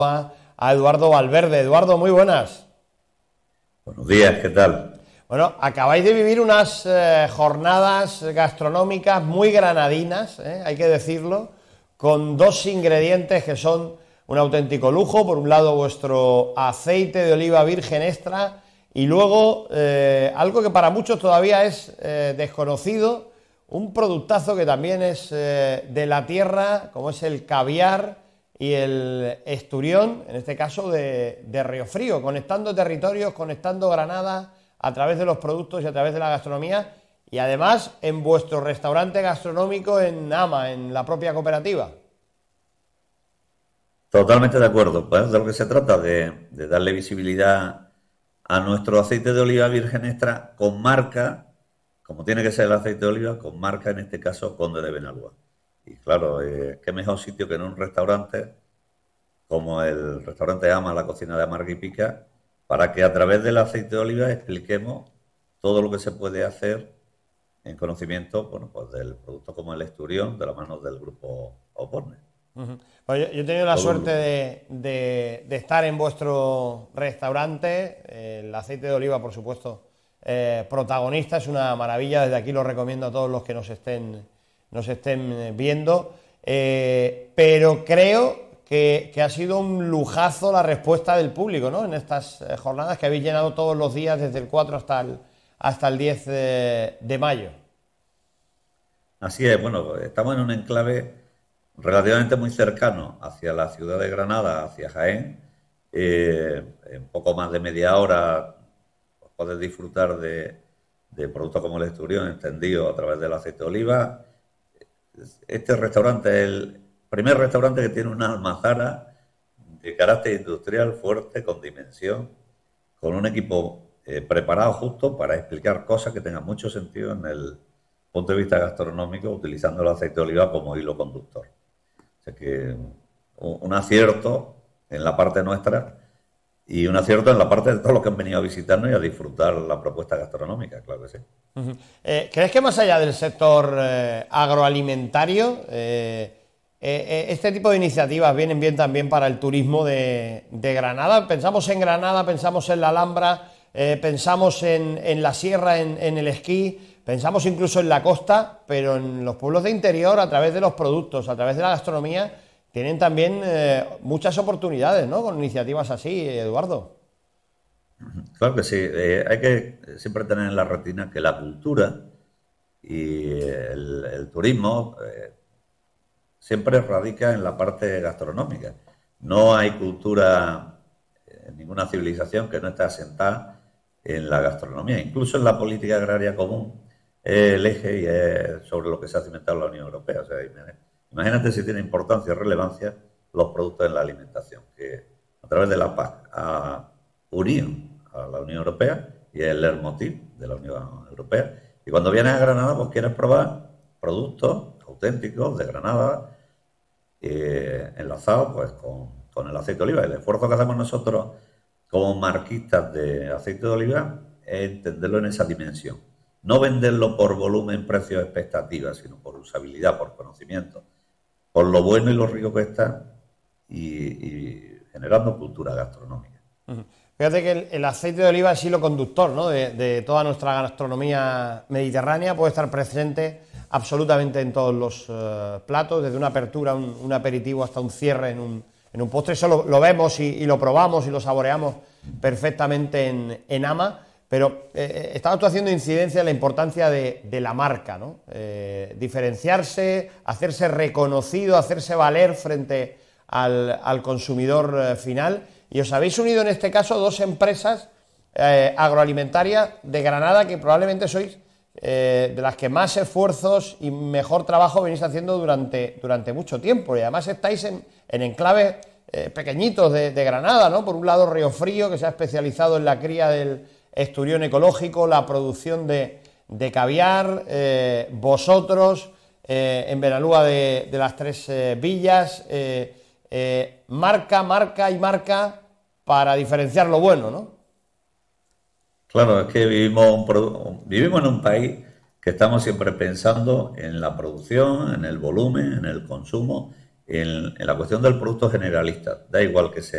A Eduardo Valverde. Eduardo, muy buenas. Buenos días, ¿qué tal? Bueno, acabáis de vivir unas jornadas gastronómicas muy granadinas, hay que decirlo, con dos ingredientes que son un auténtico lujo. Por un lado, vuestro aceite de oliva virgen extra y luego algo que para muchos todavía es desconocido, un productazo que también es de la tierra, como es el caviar y el esturión, en este caso de Riofrío, conectando territorios, conectando Granada a través de los productos y a través de la gastronomía, y además en vuestro restaurante gastronómico en Ama, en la propia cooperativa. Totalmente de acuerdo. Pues de lo que se trata, de darle visibilidad a nuestro aceite de oliva virgen extra con marca, como tiene que ser el aceite de oliva, con marca, en este caso, Conde de Benalúa. Y claro, qué mejor sitio que en un restaurante como el restaurante Ama, la cocina de Amarga y Pica, para que a través del aceite de oliva expliquemos todo lo que se puede hacer en conocimiento, bueno, pues del producto como el esturión, de las manos del grupo Oporne. Pues yo he tenido la suerte de estar en vuestro restaurante. El aceite de oliva, por supuesto, protagonista, es una maravilla. Desde aquí lo recomiendo a todos los que nos estén viendo. Pero creo que ha sido un lujazo la respuesta del público, ¿no? En estas jornadas que habéis llenado todos los días, desde el 4 hasta el 10 de mayo. Así es, bueno, estamos en un enclave relativamente muy cercano hacia la ciudad de Granada, hacia Jaén. En poco más de media hora pues, podés disfrutar de productos como el esturión entendido a través del aceite de oliva. Este restaurante es el primer restaurante que tiene una almazara de carácter industrial fuerte, con dimensión, con un equipo preparado justo para explicar cosas que tengan mucho sentido en el punto de vista gastronómico, utilizando el aceite de oliva como hilo conductor. O sea que un acierto en la parte nuestra y un acierto en la parte de todos los que han venido a visitarnos y a disfrutar la propuesta gastronómica, claro que sí. ¿Crees que más allá del sector agroalimentario, este tipo de iniciativas vienen bien también para el turismo de Granada? Pensamos en Granada, pensamos en la Alhambra, pensamos en la sierra, en el esquí, pensamos incluso en la costa, pero en los pueblos de interior, a través de los productos, a través de la gastronomía, tienen también muchas oportunidades, ¿no? Con iniciativas así, Eduardo. Claro que sí. Hay que siempre tener en la retina que la cultura y el turismo siempre radica en la parte gastronómica. No hay cultura en ninguna civilización que no esté asentada en la gastronomía. Incluso en la política agraria común el eje y es sobre lo que se ha cimentado la Unión Europea. O sea, imagínate si tiene importancia y relevancia los productos en la alimentación, que a través de la PAC ha unido a la Unión Europea y el leitmotiv de la Unión Europea. Y cuando vienes a Granada, pues quieres probar productos auténticos de Granada, enlazados pues con el aceite de oliva. El esfuerzo que hacemos nosotros como marquistas de aceite de oliva es entenderlo en esa dimensión. No venderlo por volumen, precios, expectativas, sino por usabilidad, por conocimiento, por lo bueno y lo rico que está y generando cultura gastronómica. Fíjate que el aceite de oliva es hilo conductor, ¿no? de toda nuestra gastronomía mediterránea. Puede estar presente absolutamente en todos los platos, desde una apertura, un aperitivo, hasta un cierre en un postre. Eso lo vemos y lo probamos y lo saboreamos perfectamente en Ama. Pero estabas tú haciendo incidencia en la importancia de la marca, ¿no? Diferenciarse, hacerse reconocido, hacerse valer frente al consumidor final. Y os habéis unido en este caso dos empresas agroalimentarias de Granada que probablemente sois de las que más esfuerzos y mejor trabajo venís haciendo durante mucho tiempo. Y además estáis en enclaves pequeñitos de Granada, ¿no? Por un lado Riofrío, que se ha especializado en la cría del esturión ecológico, la producción de caviar, vosotros en Benalúa de las Tres Villas, marca para diferenciar lo bueno, ¿no? Claro, es que vivimos en un país que estamos siempre pensando en la producción, en el volumen, en el consumo, en la cuestión del producto generalista. Da igual que sea